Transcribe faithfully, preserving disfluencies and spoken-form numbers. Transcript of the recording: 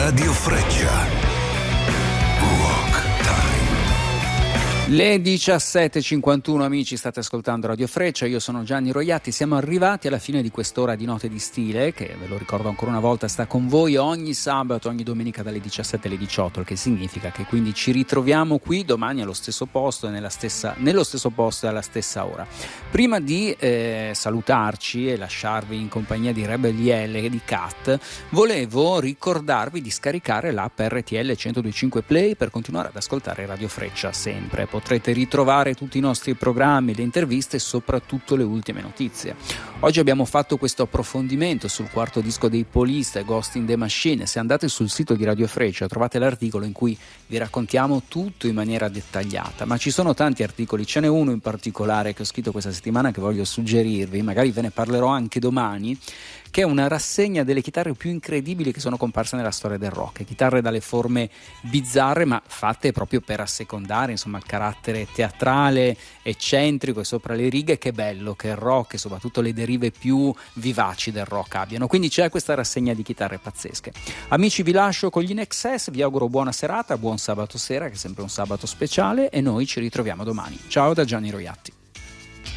Radio Freccia. Rock Time. Le diciassette e cinquantuno, amici, state ascoltando Radio Freccia, io sono Gianni Roiatti. Siamo arrivati alla fine di quest'ora di Note di Stile, che ve lo ricordo ancora una volta sta con voi ogni sabato, ogni domenica dalle diciassette alle diciotto, il che significa che quindi ci ritroviamo qui domani allo stesso posto e nella stessa, nello stesso posto e alla stessa ora. Prima di eh, salutarci e lasciarvi in compagnia di Rebel Yell e di Cat, volevo ricordarvi di scaricare l'app R T L centodue e cinque Play per continuare ad ascoltare Radio Freccia sempre. Potrete ritrovare tutti i nostri programmi, le interviste e soprattutto le ultime notizie. Oggi abbiamo fatto questo approfondimento sul quarto disco dei Police, Ghost in the Machine. Se andate sul sito di Radio Freccia trovate l'articolo in cui vi raccontiamo tutto in maniera dettagliata, ma ci sono tanti articoli, ce n'è uno in particolare che ho scritto questa settimana che voglio suggerirvi, magari ve ne parlerò anche domani, che è una rassegna delle chitarre più incredibili che sono comparse nella storia del rock. Chitarre dalle forme bizzarre ma fatte proprio per assecondare insomma il carattere teatrale, eccentrico e sopra le righe che bello che il rock e soprattutto le derive più vivaci del rock abbiano. Quindi c'è questa rassegna di chitarre pazzesche. Amici, vi lascio con gli In Excess, vi auguro buona serata, buon sabato sera che è sempre un sabato speciale e noi ci ritroviamo domani. Ciao da Gianni Roiatti.